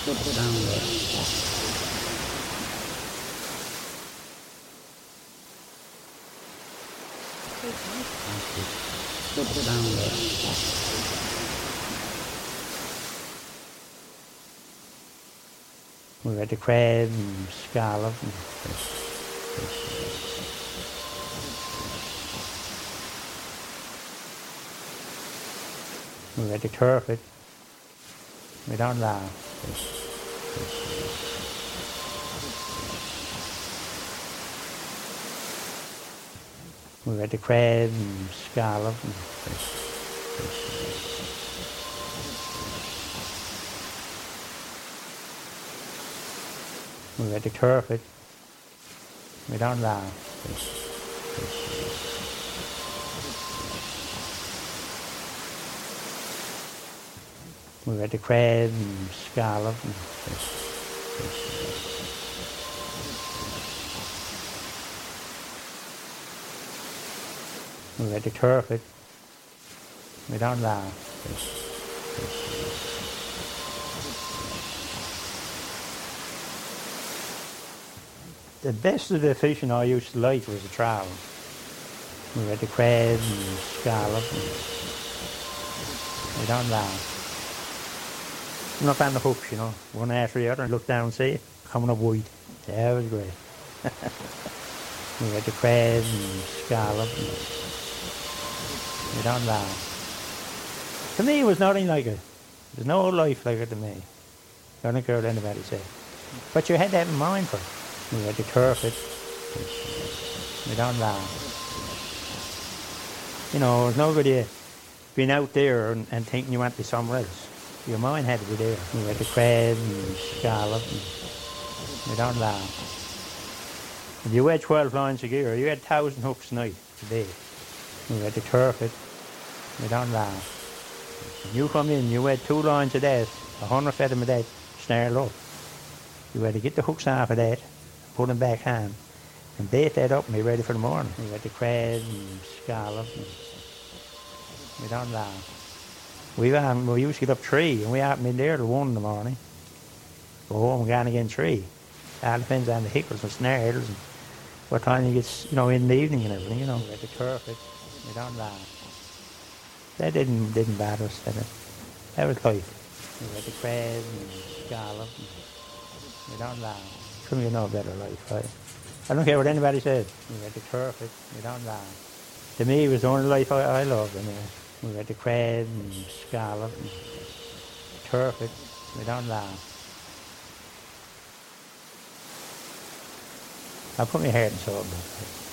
Put it down there. Put it down there. We had the crab and scallop and fish. We had the turfet. We don't laugh. We had the crab and scallop and fish. We had the turfet. We don't laugh. We had the crab and scallop and fish. We had the turfet. We don't laugh. The best of the fishing I used to like was the trout. We had the crab and scallop and we don't laugh. I'm not on the hooks, you know, one after the other, and look down and see it, coming up white. That was great. We had the crab and scallop and we don't laugh. To me, it was nothing like it. There's no life like it to me. I don't care what anybody says. But you had that in mind for it. We had to turf it. We don't laugh. You know, it's no good you being out there and thinking you want to be somewhere else. Your mind had to be there. We had the crab and scallop and we don't laugh. If you had 12 lines a gear, you had 1,000 hooks a night today. We had to turf it. We don't laugh. When you come in, you had 2 lines of that, 100 fed them of that, snarled up. You had to get the hooks off of that, put them back on, and bait that up and be ready for the morning. We had the crab and scallop and we don't laugh. We used to get up 3 and we happened in there till 1 in the morning. Go home and gone again 3. All depends on the hickles and snarls and what time you get, you know, in the evening and everything, you know. We had to turf it. We don't laugh. That didn't bother us. That was life. We had the crab and scallop and we don't laugh. Some of you know a better life, right? I don't care what anybody says. We had to turf it. We don't laugh. To me, it was the only life I loved anyway. We had the crab and scallop and turf it. We don't laugh. I put my heart and soul into it.